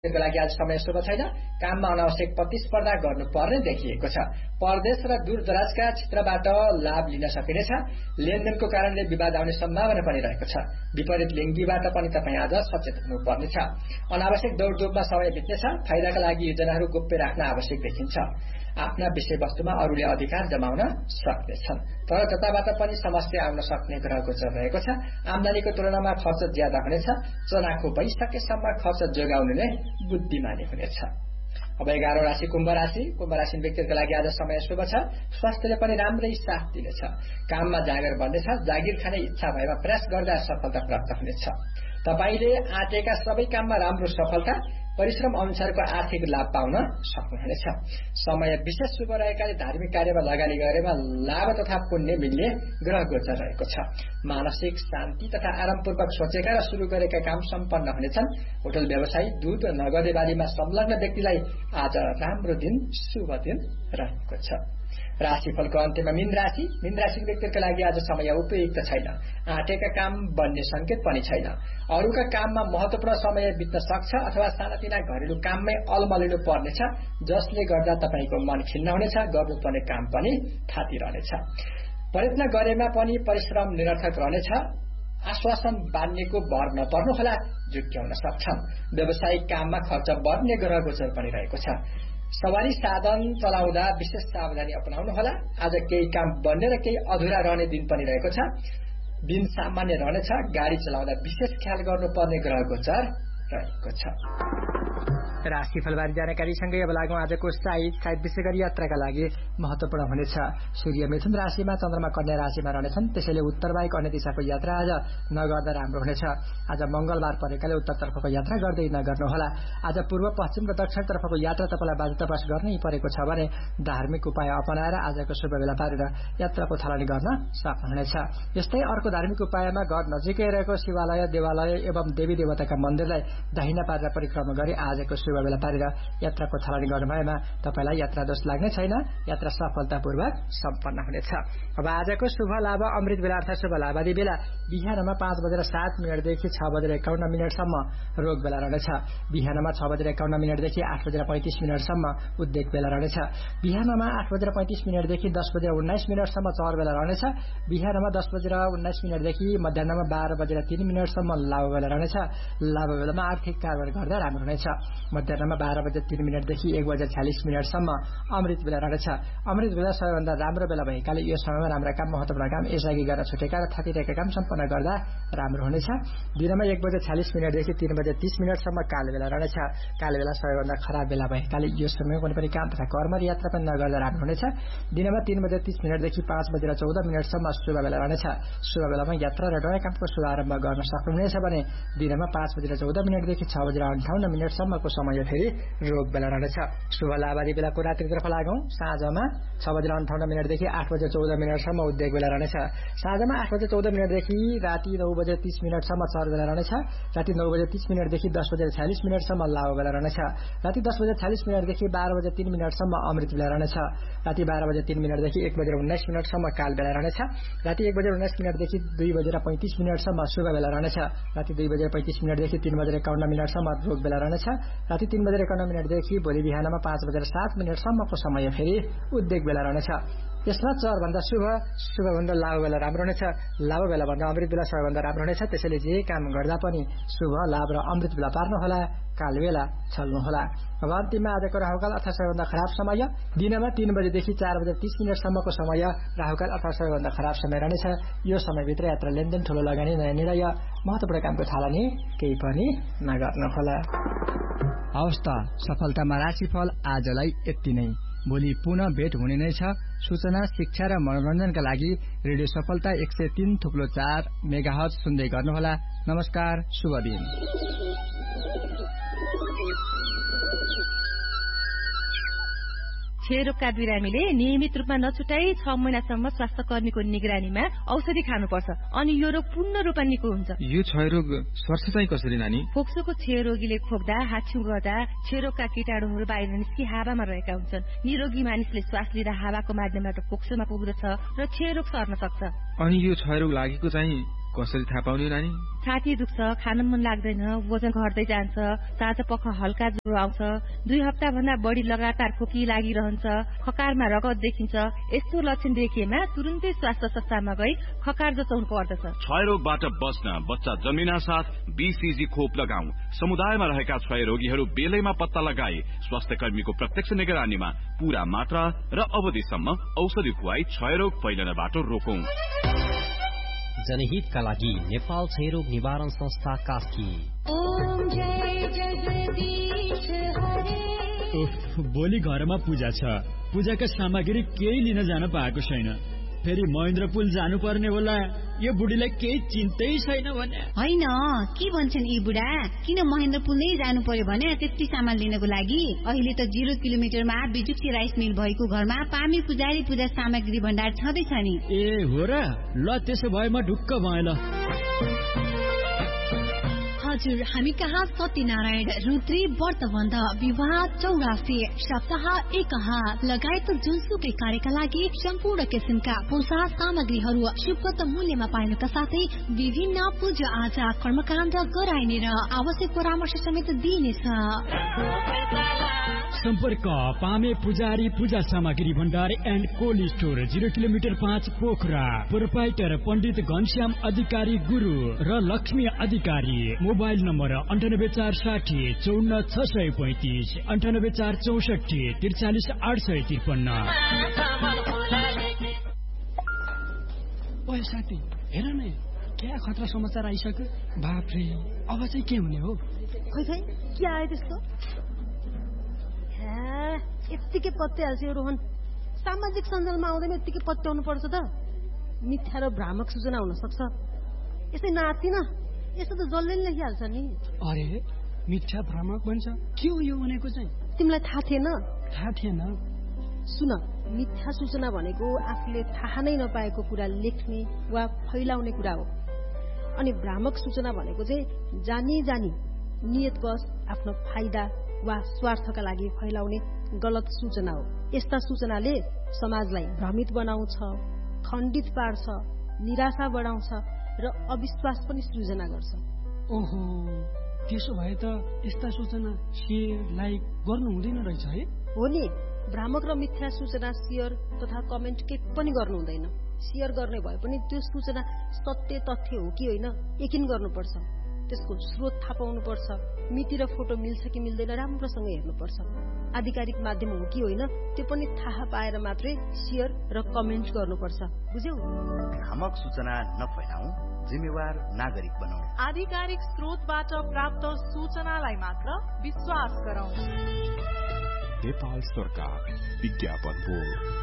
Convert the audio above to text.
त्यसको लागि आज समय शुभ छैन। काममा अनावश्यक प्रतिस्पर्धा गर्नुपर्ने देखिएको छ। परदेश र दूरदराजका क्षेत्रबाट लाभ लिन सकिनेछ। लेनदेनको कारणले विवाद आउने सम्भावना पनि रहेको छ। विपरीत लिङ्गीबाट पनि तपाईँ आज सचेत हुनुपर्नेछ। अनावश्यक दौडधुपमा समय बित्नेछ। फाइदाका लागि योजनाहरू गोप्य राख्न आवश्यक देखिन्छ। आफ्ना विषयवस्तुमा अरूले अधिकार जमाउन सक्नेछन्, तर जताबाट पनि समस्या आउन सक्ने ग्रह गोचर रहेको छ। आम्दानीको तुलनामा खर्च ज्यादा हुनेछ। चनाखो भइसकेसम्म खर्च जोगाउनु नै बुद्धिमानी हुनेछ। अब 11औं राशि कुम्भ राशि। कुम्भ राशि व्यक्तिका लागि आज समय शुभ छ। स्वास्थ्यले पनि राम्रै साथ दिनेछ। काममा जागर बन्नेछ। जागिर खाने इच्छा भएमा प्रयास गर्दा सफलता प्राप्त हुनेछ। तपाईले आँटेका सबै काममा राम्रो सफलता, परिश्रम अनुसारको आर्थिक लाभ पाउन सक्नुहुनेछ। समय विशेष शुभ रहेकाले धार्मिक कार्यमा लगानी गरेमा लाभ तथा पुण्य मिल्ने ग्रह गोचर रहेको छ। मानसिक शान्ति तथा आरामपूर्वक सोचेका र शुरू गरेका काम सम्पन्न हुनेछन्। होटल व्यवसाय, दूध, नगदे बालीमा संलग्न व्यक्तिलाई आज राम्रो दिन, शुभ दिन रहेको छ। राशिफलको अन्त्यमा मीन राशि। मीन राशि व्यक्तिका लागि आज समय उपयुक्त छैन। आँटेका काम बन्ने संकेत पनि छैन। अरूका काममा महत्वपूर्ण समय बित्न सक्छ अथवा सानातिना घरेलु काममै अलमलिनु पर्नेछ, जसले गर्दा तपाईको मन खिन्न हुनेछ। गर्नुपर्ने काम पनि थातिरहनेछ। प्रयत्न गरेमा पनि परिश्रम निरर्थक रहनेछ। आश्वासन बान्नेको भर नपर्नुहोला, झुक्क्याउन सक्छन्। व्यावसायिक काममा खर्च बढ्ने ग्रह गोचर पनि रहेको छ। सवारी साधन चलाउँदा विशेष सावधानी अपनाउनुहोला। आज केही काम बन्ने र केही अधुरा रहने दिन पनि रहेको छ। दिन सामान्य रहनेछ। गाडी चलाउँदा विशेष ख्याल गर्नुपर्ने ग्रह गोचर रहेको छ। राशिफलबारे जानकारीसँगै अब लागौं आजको साइड विशेष गरी यात्राका लागि महत्वपूर्ण हुनेछ। सूर्य मिथुन राशिमा, चन्द्रमा कन्या राशिमा रहनेछन्। त्यसैले उत्तर बाहेक अन्य दिशाको यात्रा आज नगर्दा राम्रो हुनेछ। आज मंगलबार परेकाले उत्तरतर्फको यात्रा गर्दै नगर्नुहोला। आज पूर्व, पश्चिम र दक्षिणतर्फको यात्रा तपाईलाई बाध्यतावश गर्नै परेको छ भने धार्मिक उपाय अपनाएर आजको शुभ बेला पारेर यात्राको थालनी गर्न सक्नुहुनेछ। यस्तै अर्को धार्मिक उपायमा घर नजिकै रहेको शिवालय, देवालय एवं देवी देवताका मन्दिरलाई दाहिना पारेर परिक्रमा गरी आजको शुभ बेला पारेर यात्राको थालनी गर्नुभएमा तपाईलाई यात्रा दोष लाग्ने छैन। यात्रा सफलतापूर्वक सम्पन्न हुनेछ। अब आजको शुभ लाभ अमृत बेला अर्थात शुभ लाभादी बेला बिहानमा 5:07 देखि 6:51 सम्म रोग बेला रहनेछ। बिहानमा 6:51 देखि 8:35 सम्म उद्योग बेला रहनेछ। बिहानमा 8:35 देखि 10:19 सम्म चहर बेला रहनेछ। बिहानमा 10:19 देखि मध्याह्नमा 12:03 सम्म लाभ बेला रहनेछ। लाभ बेलामा आर्थिक कारोबार गर्दा राम्रो हुनेछ। मध्याह्नमा 12:03 देखि 1:46 सम्म अमृत बेला रहनेछ। अमृत बेला सबैभन्दा राम्रो बेला भएकाले यो समयमा राम्रा काम, महत्वपूर्ण काम, यसअघि गर्न छुटेका र थाकिरहेका काम सम्पन्न गर्दा राम्रो हुनेछ। दिनमा 1:46 देखि 3:30 सम्म काल बेला रहनेछ। काल बेला सबैभन्दा खराब बेला भएकाले यो समय कुनै पनि काम तथा कर्म र यात्रा पनि नगर्दा राम्रो हुनेछ। दिनमा 3:30 देखि 5:14 सम्म शुभ बेला रहनेछ। शुभ बेलामा यात्रा र नयाँ कामको शुभारम्भ गर्न सक्नुहुनेछ भने दिनमा 5:14 देखि 6:58 सम्मको समय फेरि रोग बेला रहनेछ। शुभ लाभादी बेलाको रात्रितर्फ लागौं। साँझमा 6:58 देखि 8:14 सम्म उद्योग बेला रहनेछ। साँझमा 8:14 देखि राति 9:30 सम्म चहर बेला रहनेछ। राति 9:30 देखि 10:46 सम्म लाभ बेला रहनेछ। राति 10:46 देखि 12:03 सम्म अमृत बेला रहनेछ। राति 12:03 देखि 1:19 सम्म काल बेला रहनेछ। राति 1:19 देखि 2:35 सम्म शुभ बेला रहनेछ। राति 2:35 देखि 3:51 सम्म रोग बेला रहनेछ। राति 3:51 देखि भोलि बिहानमा 5:07 सम्मको समय फेरि उद्योग बेला रहनेछ। यसमा चहरभन्दा शुभभन्दा लाभ बेला राम्रो हुनेछ। लाभ बेला भन्दा अमृत बेला सबैभन्दा राम्रो हुनेछ। त्यसैले जे काम गर्दा पनि शुभ, लाभ र अमृत बेला पार्नुहोला, काल बेला छल्नुहोला। अब अन्तिममा आजको राहुकाल अथवा सबैभन्दा खराब समय दिनमा 3 देखि 4:30 सम्मको समय राहुकाल अथवा सबैभन्दा खराब समय रहनेछ। यो समयभित्र यात्रा, लेनदेन, ठूलो लगानी, नयाँ निर्णय, महत्वपूर्ण कामको थालनी केही पनि नगर्नुहोला। हवस् त, सफलतामा राशिफल आजलाई यति नै। भोलि पुनः भेट हुने नै छ। सूचना, शिक्षा र मनोरञ्जनका लागि रेडियो सफलता 103.4 मेगाहर्ज सुन्दै गर्नुहोला। नमस्कार, शुभ दिन। क्षयरोगका बिरामीले नियमित रूपमा नछुटाई 6 महिनासम्म स्वास्थ्य कर्मीको निगरानीमा औषधि खानुपर्छ, अनि यो रोग पूर्ण रूपमा निको हुन्छ। यो क्षयरोग सर्छ चाहिँ कसरी नानी? फोक्सोको क्षयरोगीले खोक्दा, हाछ्यु गर्दा क्षयरोगका कीटाणुहरू बाहिर निस्कि हावामा रहेका हुन्छन्। निरोगी मानिसले श्वास लिँदा हावाको माध्यमबाट फोक्सोमा पुग्दछ र क्षयरोग सर्न सक्छ। अनि यो क्षयरोग लागेको चाहिँ कसरी थाहा पाउने नानी? छाती दुख्छ, खान मन लाग्दैन, वजन घट्दै जान्छ, साँझ पख हल्का ज्वरो आउँछ, 2 हप्ता भन्दा बढी लगातार खोकी लागिरहन्छ, खकारमा रगत देखिन्छ। यस्तो लक्षण देखिएमा तुरुन्तै स्वास्थ्य संस्थामा गई खकार जचाउनु पर्दछ। क्षयरोगबाट बच्न बच्चा जन्मिना साथ बीसीजी खोप लगाऊ। समुदायमा रहेका क्षय रोगीहरू बेलैमा पत्ता लगाए स्वास्थ्य कर्मीको प्रत्यक्ष निगरानीमा पूरा मात्रा र अवधिसम्म औषधि खुवाई क्षयरोग फैलनबाट रोकौं। जनहितका लागि नेपाल क्षयरोग निवारण संस्था कास्की। भोलि घरमा पूजा छ। पूजाका सामग्री केही लिन जान पाएको छैन। फेरि महेन्द्रपुल जानुपर्ने होला। यो बुढीलाई केही चिन्तै छैन भने होइन। के भन्छन् यी बुढा? किन महेन्द्रपुल नै जानु पर्यो भने त्यति सामान लिनको लागि? अहिले त 0 किलोमिटरमा बिजुक्सी राइस मिल भएको घरमा पामी पुजारी पूजा सामग्री भण्डार छँदैछ नि। ए हो र? ल त्यसो भए म ढुक्क भएँ ल। हजुर, हामी कहाँ सत्यनारायण, रुद्री, व्रतबन्ध, विवाह, चौरासी, सप्ताह, एकह लगायत जुनसुकै कार्यका लागि सम्पूर्ण किसिमका पूजा सामग्रीहरू सुपथ मूल्यमा पाइनुका साथै विभिन्न पूजा आजा कर्मकाण्ड गराइने र आवश्यक परामर्श समेत दिइनेछ। सम्पर्क पामे पुजारी पूजा सामग्री भण्डार and cold store, 0 kilometre 5 Pokhara. Proprietor पण्डित घनश्याम अधिकारी गुरु र लक्ष्मी अधिकारी। Mobile number 9846 54635, 9846 43853। ओए साथी, हेर न, क्या खतरा समाचार आइसक्यो। बाफ्रे, अब चाहिँ के हुने हो? खै के आयो त्यस्तो? यत्तिकै पत्याइहाल्छ यो रोहन। सामाजिक सञ्जालमा आउँदैन यत्तिकै पत्याउनु पर्छ त। मिथ्या र भ्रामक सूचना हुन सक्छ। यसै नाच्दिन, यसो त जसले नि लेखिहाल्छ नि। अरे, मिथ्या भ्रामक भन्छ? के हो यो भनेको चाहिँ? तिमीलाई थाहा थिएन? थाहा थिएन। सुन, मिथ्या सूचना भनेको आफूले थाहा नै नपाएको कुरा लेख्ने वा फैलाउने कुरा हो। अनि भ्रामक सूचना भनेको चाहिँ जानी नियतवश आफ्नो फाइदा वा स्वार्थका लागि फैलाउने गलत सूचना हो। यस्ता सूचनाले समाजलाई भ्रमित बनाउँछ, खण्डित पार्छ, निराशा बढाउँछ र अविश्वास पनि सृजना गर्छ। ओहो, त्यसो भए त यस्ता सूचना शेयर लाइक गर्नु हुँदैन रहेछ है? हो नि, भ्रामक र मिथ्या सूचना शेयर तथा कमेन्ट के पनि गर्नु हुँदैन। शेयर गर्ने भए पनि त्यो सूचना सत्य तथ्य हो कि होइन यकिन गर्नुपर्छ। त्यसको स्रोत थाहा पाउनुपर्छ। मिति र फोटो मिल्छ कि मिल्दैन राम्रोसँग हेर्नुपर्छ। आधिकारिक माध्यम हो कि होइन त्यो पनि थाहा पाएर मात्रै शेयर र कमेन्ट गर्नुपर्छ। बुझ्यौ? भ्रामक सूचना नफैलाऊ, जिम्मेवार नागरिक बनाऊ। आधिकारिक स्रोतबाट प्राप्त सूचनालाई मात्र विश्वास गरौँ। नेपाल सरकार विज्ञापन बोर्ड।